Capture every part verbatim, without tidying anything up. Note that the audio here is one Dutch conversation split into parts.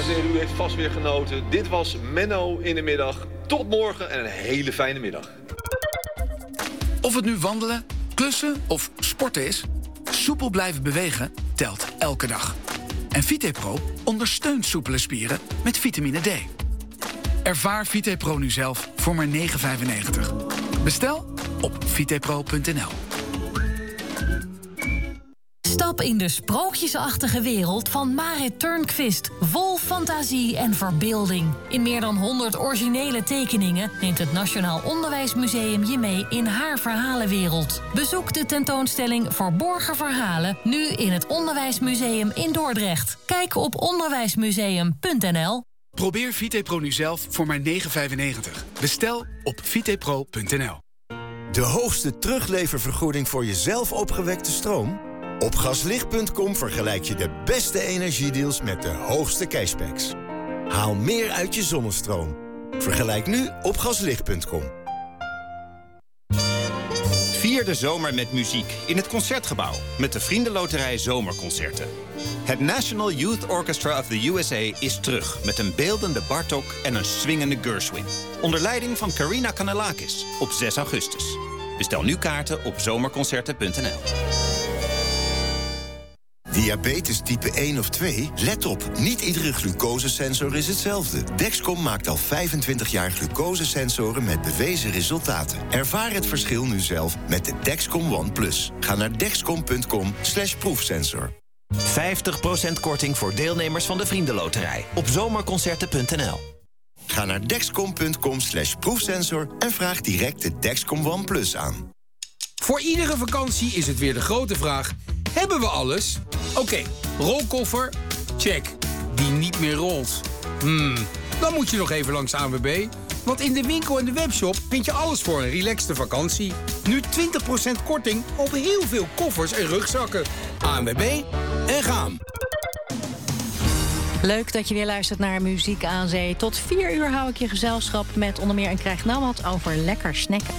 dames en heren, u heeft vast weer genoten. Dit was Menno in de middag. Tot morgen en een hele fijne middag. Of het nu wandelen, klussen of sporten is, soepel blijven bewegen telt elke dag. En VitePro ondersteunt soepele spieren met vitamine D. Ervaar VitePro nu zelf voor maar negen vijfennegentig. Bestel op vitepro punt n l. Stap in de sprookjesachtige wereld van Marit Turnquist. Vol fantasie en verbeelding. In meer dan honderd originele tekeningen neemt het Nationaal Onderwijsmuseum je mee in haar verhalenwereld. Bezoek de tentoonstelling Verborgen Verhalen nu in het Onderwijsmuseum in Dordrecht. Kijk op onderwijsmuseum punt n l. Probeer VitePro nu zelf voor maar negen vijfennegentig. Bestel op vitepro punt n l. De hoogste terugleververgoeding voor jezelf opgewekte stroom? Op gaslicht punt com vergelijk je de beste energiedeals met de hoogste cashbacks. Haal meer uit je zonnestroom. Vergelijk nu op gaslicht punt com. Vier de zomer met muziek in het Concertgebouw met de Vriendenloterij Zomerconcerten. Het National Youth Orchestra of the U S A is terug met een beeldende Bartók en een swingende Gershwin. Onder leiding van Karina Kanellakis op zes augustus. Bestel nu kaarten op zomerconcerten punt n l. Diabetes type één of twee? Let op, niet iedere glucosesensor is hetzelfde. Dexcom maakt al vijfentwintig jaar glucosesensoren met bewezen resultaten. Ervaar het verschil nu zelf met de Dexcom One Plus. Ga naar dexcom punt com slash proefsensor. vijftig procent korting voor deelnemers van de Vriendenloterij op zomerconcerten punt n l. Ga naar dexcom punt com slash proefsensor en vraag direct de Dexcom One Plus aan. Voor iedere vakantie is het weer de grote vraag: hebben we alles? Oké, okay, rolkoffer, check. Die niet meer rolt. Hmm, dan moet je nog even langs A N W B. Want in de winkel en de webshop vind je alles voor een relaxte vakantie. Nu twintig procent korting op heel veel koffers en rugzakken. A N W B en gaan. Leuk dat je weer luistert naar Muziek aan Zee. Tot vier uur hou ik je gezelschap met onder meer een krijg nou wat over lekker snacken.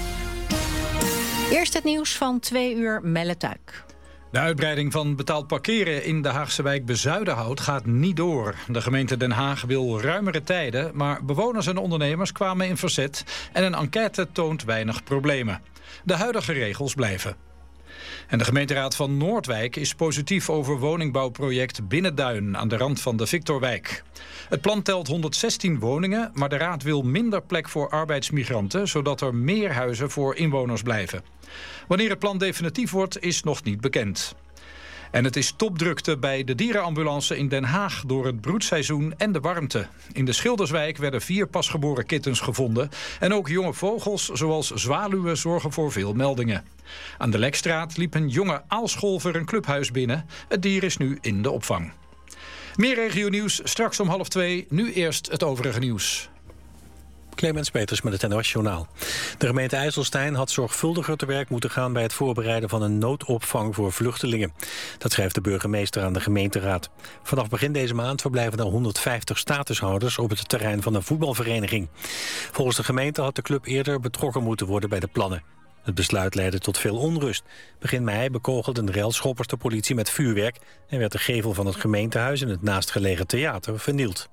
Eerst het nieuws van twee uur, Melle Tuik. De uitbreiding van betaald parkeren in de Haagse wijk Bezuidenhout gaat niet door. De gemeente Den Haag wil ruimere tijden, maar bewoners en ondernemers kwamen in verzet en een enquête toont weinig problemen. De huidige regels blijven. En de gemeenteraad van Noordwijk is positief over woningbouwproject Binnenduin aan de rand van de Victorwijk. Het plan telt honderdzestien woningen, maar de raad wil minder plek voor arbeidsmigranten, zodat er meer huizen voor inwoners blijven. Wanneer het plan definitief wordt, is nog niet bekend. En het is topdrukte bij de dierenambulance in Den Haag door het broedseizoen en de warmte. In de Schilderswijk werden vier pasgeboren kittens gevonden. En ook jonge vogels, zoals zwaluwen, zorgen voor veel meldingen. Aan de Lekstraat liep een jonge aalscholver een clubhuis binnen. Het dier is nu in de opvang. Meer regionieuws straks om half twee. Nu eerst het overige nieuws. Clemens Peters met het N O S-journaal. De gemeente IJsselstein had zorgvuldiger te werk moeten gaan bij het voorbereiden van een noodopvang voor vluchtelingen. Dat schrijft de burgemeester aan de gemeenteraad. Vanaf begin deze maand verblijven er honderdvijftig statushouders op het terrein van een voetbalvereniging. Volgens de gemeente had de club eerder betrokken moeten worden bij de plannen. Het besluit leidde tot veel onrust. Begin mei bekogelden railschoppers de politie met vuurwerk en werd de gevel van het gemeentehuis en het naastgelegen theater vernield.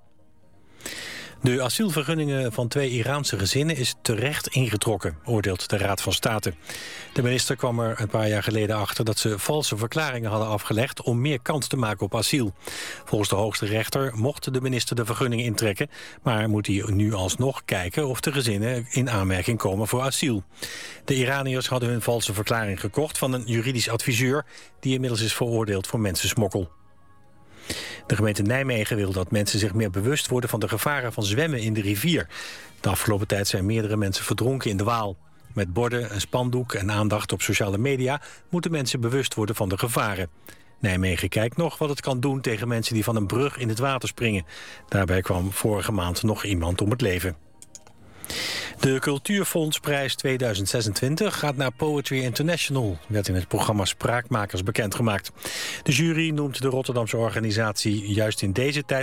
De asielvergunningen van twee Iraanse gezinnen is terecht ingetrokken, oordeelt de Raad van State. De minister kwam er een paar jaar geleden achter dat ze valse verklaringen hadden afgelegd om meer kans te maken op asiel. Volgens de hoogste rechter mocht de minister de vergunning intrekken, maar moet hij nu alsnog kijken of de gezinnen in aanmerking komen voor asiel. De Iraniërs hadden hun valse verklaring gekocht van een juridisch adviseur die inmiddels is veroordeeld voor mensensmokkel. De gemeente Nijmegen wil dat mensen zich meer bewust worden van de gevaren van zwemmen in de rivier. De afgelopen tijd zijn meerdere mensen verdronken in de Waal. Met borden, een spandoek en aandacht op sociale media moeten mensen bewust worden van de gevaren. Nijmegen kijkt nog wat het kan doen tegen mensen die van een brug in het water springen. Daarbij kwam vorige maand nog iemand om het leven. De Cultuurfondsprijs tweeduizend zesentwintig gaat naar Poetry International, werd in het programma Spraakmakers bekendgemaakt. De jury noemt de Rotterdamse organisatie juist in deze tijd